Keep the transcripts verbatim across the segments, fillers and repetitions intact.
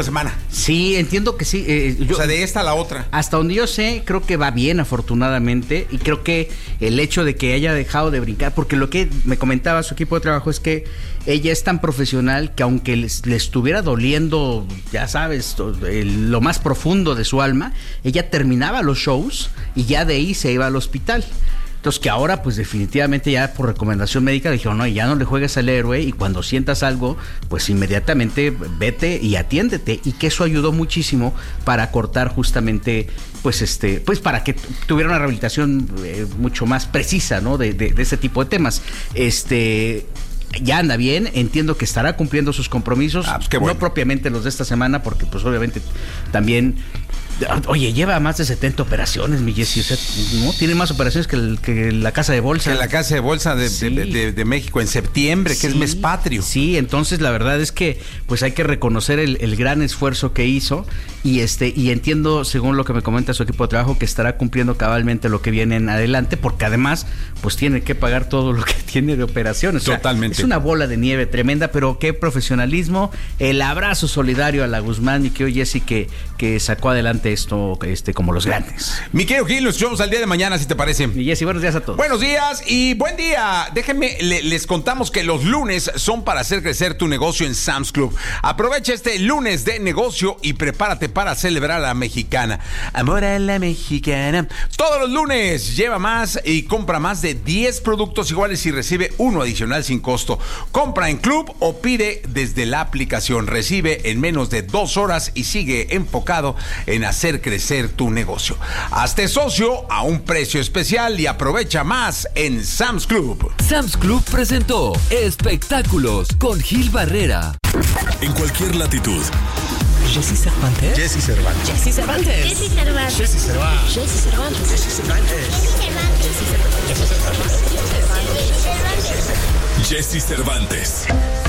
semana. Sí, entiendo que sí. Eh, yo, o sea, de esta a la otra. Hasta donde yo sé, creo que va bien, afortunadamente. Y creo que el hecho de que haya dejado de brincar, porque lo que me comentaba su equipo de trabajo es que ella es tan profesional que aunque le estuviera doliendo, ya sabes, el, lo más profundo de su alma, ella terminaba los shows y ya de ahí se iba al hospital. Entonces que ahora pues definitivamente ya por recomendación médica dijeron, no, ya no le juegues al héroe y cuando sientas algo pues inmediatamente vete y atiéndete, y que eso ayudó muchísimo para cortar justamente pues este pues para que tuviera una rehabilitación eh, mucho más precisa, ¿no? De, de, de ese tipo de temas. Este... Ya anda bien, entiendo que estará cumpliendo sus compromisos, ah, pues qué bueno. No propiamente los de esta semana, porque pues obviamente también, oye, lleva más de setenta operaciones, mi Jessy, o sea, ¿no? Tiene más operaciones que, el, que la Casa de Bolsa. Que la Casa de Bolsa de, sí. de, de, de México en septiembre, que sí. es mes patrio. Sí, entonces la verdad es que pues hay que reconocer el, el gran esfuerzo que hizo, y este y entiendo, según lo que me comenta su equipo de trabajo, que estará cumpliendo cabalmente lo que viene en adelante, porque además pues tiene que pagar todo lo que tiene de operaciones. Totalmente. O sea, es una bola de nieve tremenda, pero qué profesionalismo. El abrazo solidario a la Guzmán, y que hoy Jessy que, que sacó adelante esto este, como los grandes. Mi querido Gil, nos escuchamos al día de mañana, si te parece. Y Jessy, buenos días a todos. Buenos días y buen día. Déjenme, le, les contamos que los lunes son para hacer crecer tu negocio en Sam's Club. Aprovecha este lunes de negocio y prepárate para celebrar a la mexicana. Amor a la mexicana. Todos los lunes lleva más y compra más de diez productos iguales y recibe uno adicional sin costo. Compra en Club o pide desde la aplicación. Recibe en menos de dos horas y sigue enfocado en hacer crecer tu negocio. Hazte socio a un precio especial y aprovecha más en Sam's Club. Sam's Club presentó Espectáculos con Gil Barrera. En cualquier latitud. Jessy Cervantes. Jessy Cervantes. Jessy Cervantes. Jessy Cervantes. Jessy Cervantes. Jessy Cervantes. Jessy Cervantes. Jessy Cervantes. Jessy Cervantes.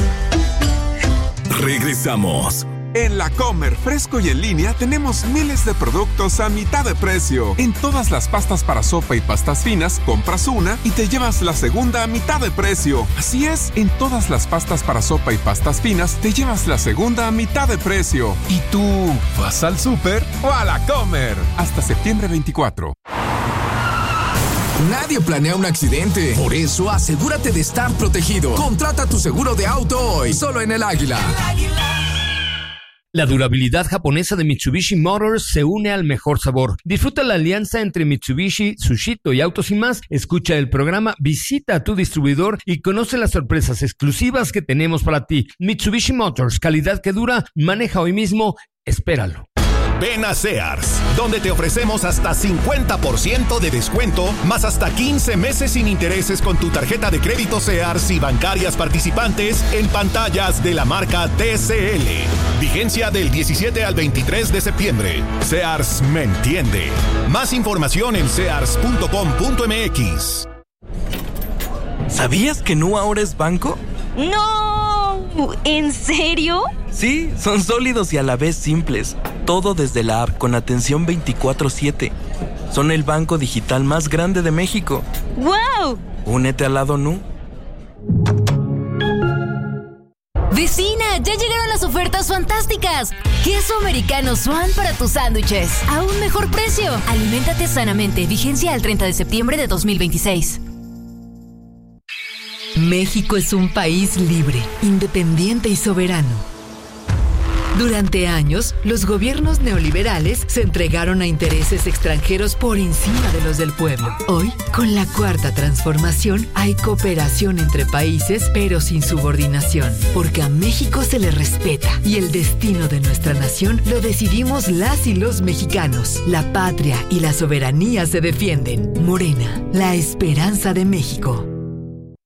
Regresamos. En La Comer, fresco y en línea, tenemos miles de productos a mitad de precio. En todas las pastas para sopa y pastas finas, compras una y te llevas la segunda a mitad de precio. Así es, en todas las pastas para sopa y pastas finas, te llevas la segunda a mitad de precio. ¿Y tú, vas al súper o a La Comer? Hasta septiembre veinticuatro. Nadie planea un accidente. Por eso, asegúrate de estar protegido. Contrata tu seguro de auto hoy, solo en El Águila. El Águila. La durabilidad japonesa de Mitsubishi Motors se une al mejor sabor. Disfruta la alianza entre Mitsubishi, Tsushito y Autos y Más. Escucha el programa, visita a tu distribuidor y conoce las sorpresas exclusivas que tenemos para ti. Mitsubishi Motors, calidad que dura. Maneja hoy mismo, espéralo. Ven a Sears, donde te ofrecemos hasta cincuenta por ciento de descuento, más hasta quince meses sin intereses con tu tarjeta de crédito Sears y bancarias participantes en pantallas de la marca T C L. Vigencia del diecisiete al veintitrés de septiembre. Sears me entiende. Más información en sears punto com punto m x. ¿Sabías que Nu ahora es banco? ¡No! ¿En serio? Sí, son sólidos y a la vez simples. Todo desde la app con atención veinticuatro siete. Son el banco digital más grande de México. ¡Wow! Únete al lado Nu. Vecina, ya llegaron las ofertas fantásticas. Queso americano Swan para tus sándwiches. A un mejor precio. Aliméntate sanamente. Vigencia al treinta de septiembre de dos mil veintiséis. México es un país libre, independiente y soberano. Durante años, los gobiernos neoliberales se entregaron a intereses extranjeros por encima de los del pueblo. Hoy, con la Cuarta Transformación, hay cooperación entre países, pero sin subordinación, porque a México se le respeta y el destino de nuestra nación lo decidimos las y los mexicanos. La patria y la soberanía se defienden. Morena, la esperanza de México.